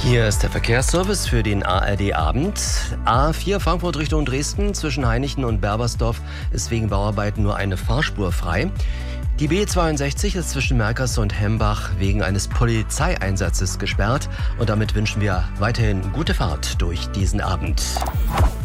Hier ist der Verkehrsservice für den ARD-Abend. A4 Frankfurt Richtung Dresden zwischen Hainichen und Berbersdorf ist wegen Bauarbeiten nur eine Fahrspur frei. Die B62 ist zwischen Merkers und Hembach wegen eines Polizeieinsatzes gesperrt. Und damit wünschen wir weiterhin gute Fahrt durch diesen Abend.